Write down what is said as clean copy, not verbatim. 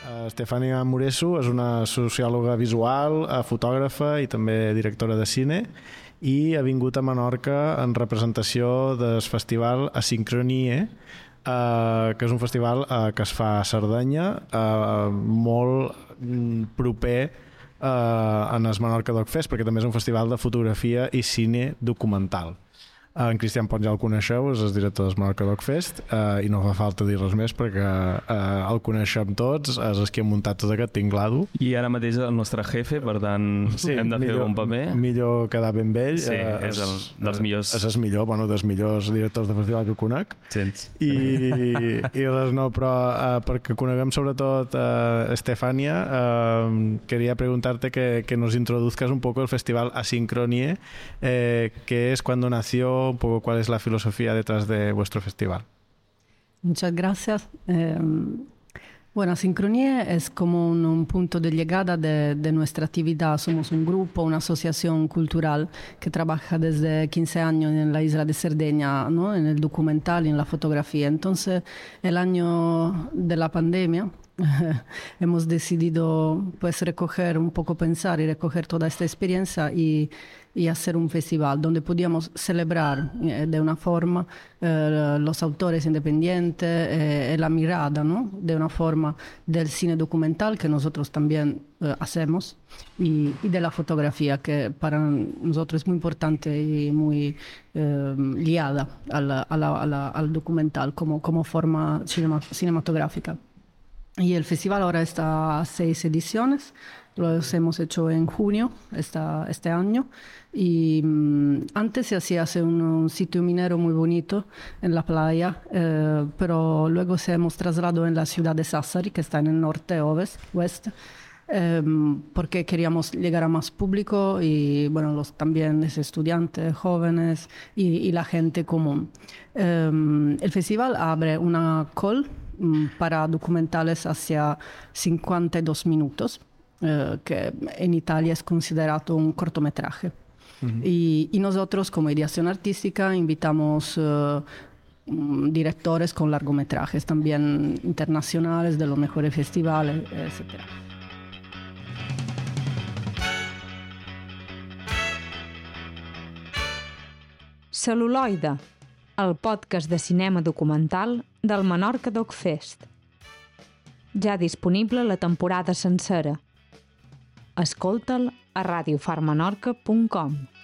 Estefania Muresu és una sociòloga visual, fotògrafa i també directora de cine, i ha vingut a Menorca en representació del festival Asincronie, que és un festival que es fa a Sardenya, molt proper en el Menorca Doc Fest, perquè també és un festival de fotografia i cine documental. En Cristian Pons ja el coneixeu, és el director del Menorca Doc Fest, i no fa falta dir res més perquè el coneixem tots, és el que ha muntat tot aquest tinglado. I ara mateix el nostre jefe, per tant hem de fer un paper. Millor quedar ben vell. Sí, és dels millors. És el millor, dels millors directors de festival que conec. Sents. I res no, però perquè coneguem sobretot Estefania, quería preguntarte que nos introduzcas un poco el festival Asincronie, que es cuando nació, un poco cuál es la filosofía detrás de vuestro festival. Muchas gracias. Bueno, Asincronie es como un punto de llegada de nuestra actividad. Somos un grupo, una asociación cultural que trabaja desde 15 años en la isla de Cerdeña, ¿no? En el documental y en la fotografía. Entonces, el año de la pandemia, hemos decidido pues recoger un poco, pensar y recoger toda esta experiencia y hacer un festival donde podíamos celebrar de una forma los autores independientes, la mirada, ¿no? De una forma del cine documental que nosotros también hacemos y de la fotografía que para nosotros es muy importante y muy liada al documental como forma cinematográfica. Y el festival ahora está a 6 ediciones, los hemos hecho en junio este año, y antes se hacía un sitio minero muy bonito en la playa, pero luego se hemos trasladado en la ciudad de Sassari, que está en el norte oeste, porque queríamos llegar a más público y bueno, también los estudiantes jóvenes y la gente común. El festival abre una call para documentales hacia 52 minutos, que en Italia es considerado un cortometraje. Uh-huh. Y nosotros, como Ideación Artística, invitamos directores con largometrajes, también internacionales, de los mejores festivales, etc. Cel·luloide, el podcast de cinema documental del Menorca Doc Fest. Ja disponible la temporada sencera. Escolta'l a radiofarmenorca.com.